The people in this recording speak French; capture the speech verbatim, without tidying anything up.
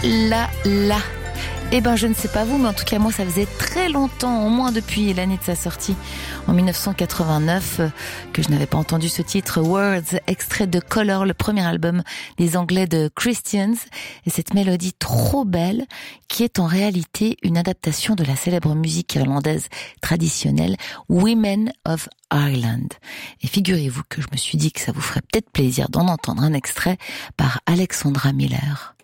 là là. Eh ben, je ne sais pas vous, mais en tout cas, moi, ça faisait très longtemps, au moins depuis l'année de sa sortie, en dix-neuf cent quatre-vingt-neuf, que je n'avais pas entendu ce titre, Words, extrait de Color, le premier album des Anglais de Christians, et cette mélodie trop belle, qui est en réalité une adaptation de la célèbre musique irlandaise traditionnelle, Women of Ireland. Et figurez-vous que je me suis dit que ça vous ferait peut-être plaisir d'en entendre un extrait par Alexandra Miller.